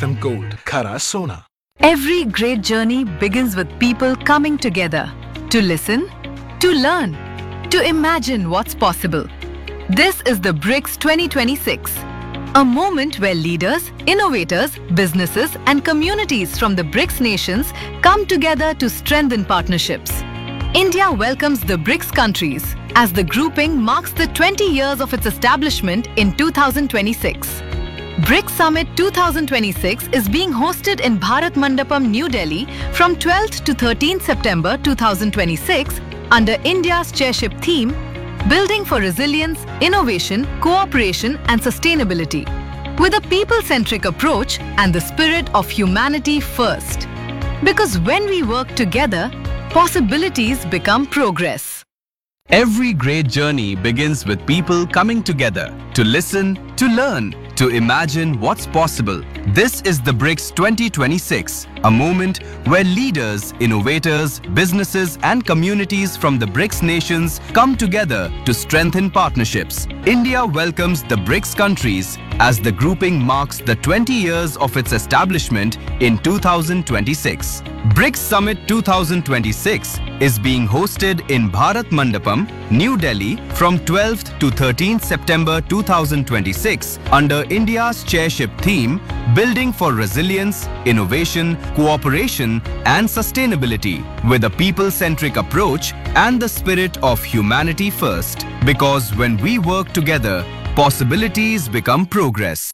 FM Gold, Khara Sona. Every great journey begins with people coming together to listen, to learn, to imagine what's possible. This is the BRICS 2026, a moment where leaders, innovators, businesses and communities from the BRICS nations come together to strengthen partnerships. India welcomes the BRICS countries as the grouping marks the 20 years of its establishment in 2026. BRICS Summit 2026 is being hosted in Bharat Mandapam, New Delhi from 12th to 13th September 2026 under India's chairship theme, Building for Resilience, Innovation, Cooperation and Sustainability, with a people-centric approach and the spirit of humanity first. Because when we work together, possibilities become progress. Every great journey begins with people coming together to listen, to learn, to imagine what's possible. This is the BRICS 2026, a moment where leaders, innovators, businesses and communities from the BRICS nations come together to strengthen partnerships. India welcomes the BRICS countries as the grouping marks the 20 years of its establishment in 2026. BRICS Summit 2026 is being hosted in Bharat Mandapam, New Delhi from 12th to 13th September 2026 under India's chairship theme, Building for Resilience, Innovation, Cooperation and Sustainability, with a people-centric approach and the spirit of humanity first. Because when we work together, possibilities become progress.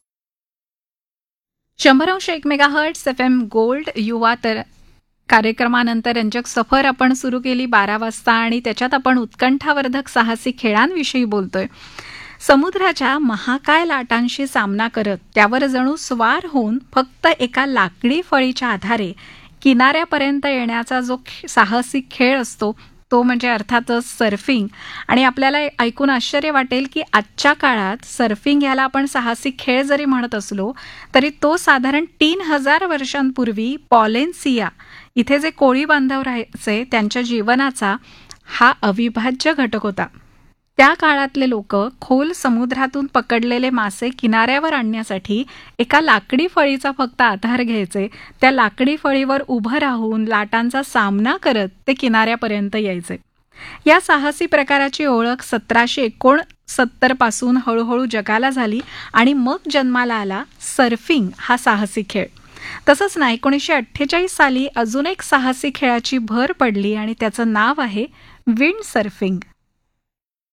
100.1 megahertz FM gold युवा कार्यक्रमानंतर रंजक सफर आपण सुरू केली 12 वाजता आणि त्याच्यात आपण उत्कंठावर्धक साहसी खेळांविषयी बोलतोय. समुद्राच्या महाकाय लाटांशी सामना करत त्यावर जणू स्वार होऊन फक्त एका लाकडी फळीच्या आधारे किनाऱ्यापर्यंत येण्याचा जो साहसी खेळ असतो तो म्हणजे अर्थातच सर्फिंग. आणि आपल्याला ऐकून आश्चर्य वाटेल की आजच्या काळात सर्फिंग ह्याला आपण साहसी खेळ जरी म्हणत असलो तरी तो साधारण 3000 वर्षांपूर्वी पॉलेन्सिया इथे जे कोळी बांधव राहायचे त्यांच्या जीवनाचा हा अविभाज्य घटक होता. त्या काळातले लोक खोल समुद्रातून पकडलेले मासे किनाऱ्यावर आणण्यासाठी एका लाकडी फळीचा फक्त आधार घ्यायचे. त्या लाकडी फळीवर उभं राहून लाटांचा सामना करत ते किनाऱ्यापर्यंत यायचे. या साहसी प्रकाराची ओळख 1769 पासून हळूहळू जगाला झाली आणि मग जन्माला आला सर्फिंग हा साहसी खेळ. तसंच ना 1948 साली अजून एक साहसी खेळाची भर पडली आणि त्याचं नाव आहे विंड सर्फिंग.